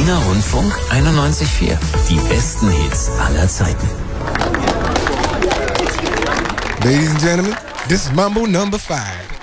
Berliner Rundfunk 91.4. Die besten Hits aller Zeiten. Ladies and gentlemen, this is Mambo number 5.